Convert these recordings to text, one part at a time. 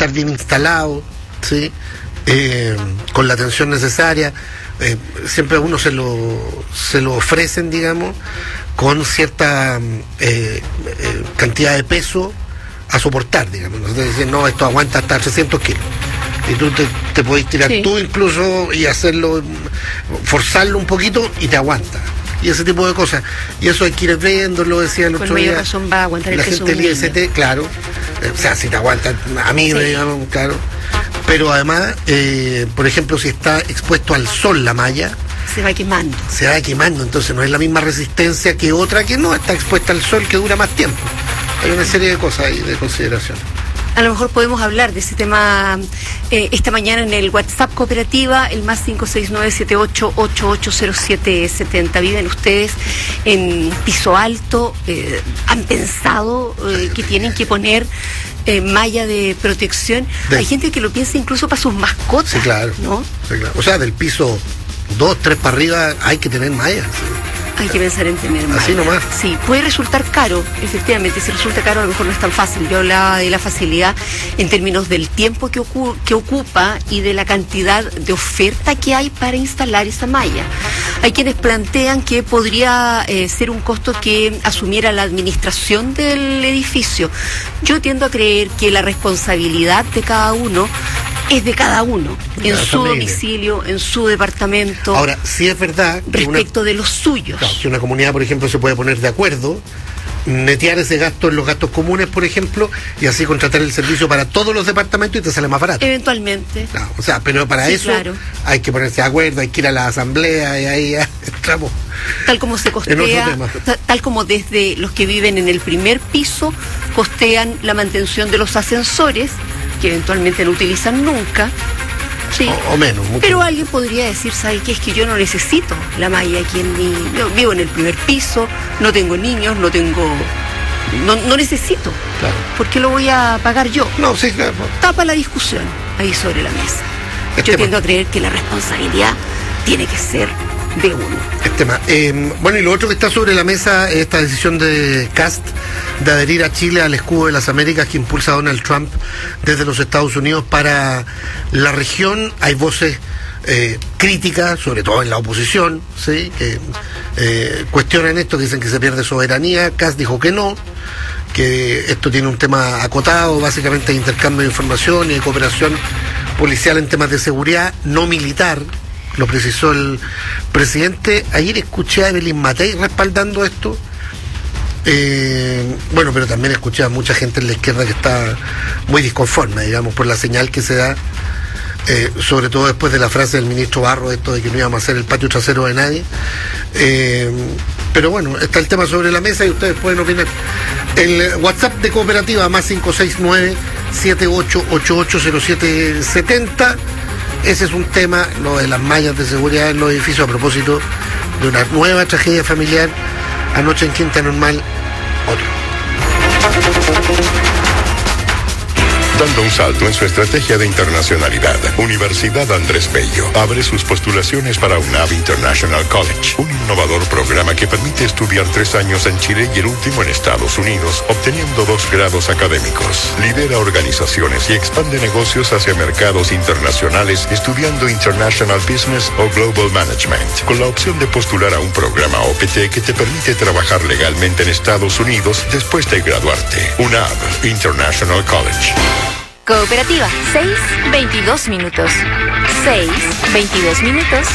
estar bien instalado, ¿sí? Con la atención necesaria. Siempre a uno se lo ofrecen, digamos, con cierta cantidad de peso a soportar, digamos. No te dicen, no, esto aguanta hasta 300 kilos. Y tú te podés tirar tú incluso y hacerlo, forzarlo un poquito y te aguanta. Y ese tipo de cosas. Y eso hay que ir viendo, decía el otro día. Con mayor razón va a aguantar el peso. La gente del IST, claro. O sea, si te aguanta a mí, digamos, claro. Pero además, por ejemplo, si está expuesto al sol la malla, se va quemando. Entonces no es la misma resistencia que otra que no está expuesta al sol, que dura más tiempo. Hay una serie de cosas ahí de consideración. A lo mejor podemos hablar de ese tema esta mañana en el WhatsApp Cooperativa, el más 569-78880770. ¿Viven ustedes en piso alto? ¿Han pensado que tienen que poner malla de protección? Hay gente que lo piensa incluso para sus mascotas. Sí, claro. ¿No? Sí, claro. O sea, del piso 2, 3 para arriba hay que tener malla. Sí. Hay que pensar en tener malla. Así nomás. Sí, puede resultar caro, efectivamente. Si resulta caro, a lo mejor no es tan fácil. Yo hablaba de la facilidad en términos del tiempo que ocupa y de la cantidad de oferta que hay para instalar esa malla. Hay quienes plantean que podría ser un costo que asumiera la administración del edificio. Yo tiendo a creer que la responsabilidad de cada uno es de cada uno, en su domicilio, en su departamento. Ahora, sí es verdad que respecto de los suyos. Claro, que una comunidad, por ejemplo, se puede poner de acuerdo, netear ese gasto en los gastos comunes, por ejemplo, y así contratar el servicio para todos los departamentos y te sale más barato. Eventualmente. Claro, o sea, pero para eso hay que ponerse de acuerdo, hay que ir a la asamblea y ahí entramos. Tal como se costea, tal como desde los que viven en el primer piso costean la mantención de los ascensores, que eventualmente no utilizan nunca. Sí. O menos. Pero alguien podría decir, ¿sabe qué? Es que yo no necesito la malla aquí yo vivo en el primer piso, no tengo niños, no necesito. Claro. ¿Por qué lo voy a pagar yo? No, sí, claro. Tapa la discusión ahí sobre la mesa. Yo tiendo a creer que la responsabilidad tiene que ser de uno. Bueno, y lo otro que está sobre la mesa es esta decisión de Kast de adherir a Chile al escudo de las Américas que impulsa Donald Trump desde los Estados Unidos para la región. Hay voces críticas, sobre todo en la oposición, ¿sí? Que cuestionan esto, que dicen que se pierde soberanía. Kast dijo que no, que esto tiene un tema acotado, básicamente de intercambio de información y de cooperación policial en temas de seguridad, no militar. Lo precisó el presidente. Ayer escuché a Evelyn Matei respaldando esto. Bueno, pero también escuché a mucha gente en la izquierda que está muy disconforme, digamos, por la señal que se da, sobre todo después de la frase del ministro Barro, esto de que no íbamos a hacer el patio trasero de nadie. Pero bueno, está el tema sobre la mesa y ustedes pueden opinar. El WhatsApp de Cooperativa, más 569-78880770. Ese es un tema, lo de las mallas de seguridad en los edificios, a propósito de una nueva tragedia familiar anoche en Quinta Normal. Otro. Dando un salto en su estrategia de internacionalidad, Universidad Andrés Bello abre sus postulaciones para UNAV International College, un innovador programa que permite estudiar 3 años en Chile y el último en Estados Unidos, obteniendo 2 grados académicos. Lidera organizaciones y expande negocios hacia mercados internacionales, estudiando International Business o Global Management, con la opción de postular a un programa OPT que te permite trabajar legalmente en Estados Unidos después de graduarte. UNAV International College. Cooperativa, 6:22 minutos. 6:22 minutos.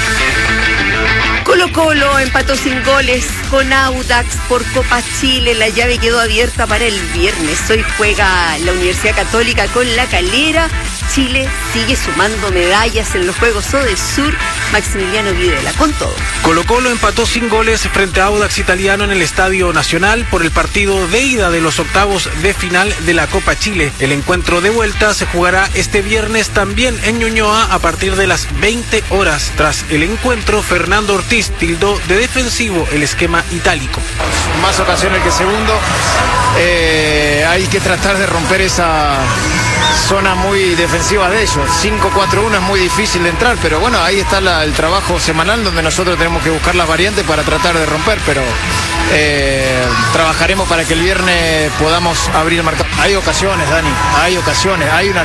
Colo-Colo empató sin goles con Audax por Copa Chile. La llave quedó abierta para el viernes. Hoy juega la Universidad Católica con La Calera. Chile sigue sumando medallas en los Juegos Odesur. Maximiliano Videla, con todo. Colo-Colo empató sin goles frente a Audax Italiano en el Estadio Nacional por el partido de ida de los octavos de final de la Copa Chile. El encuentro de vuelta se jugará este viernes también en Ñuñoa a partir de las 20 horas. Tras el encuentro, Fernando Ortiz tildó de defensivo el esquema itálico. Más ocasiones que segundo. Hay que tratar de romper esa zona muy defensiva de ellos. 5-4-1 es muy difícil de entrar, pero bueno, ahí está el trabajo semanal donde nosotros tenemos que buscar las variantes para tratar de romper, pero trabajaremos para que el viernes podamos abrir el marcador. Hay ocasiones, Dani, hay ocasiones, hay una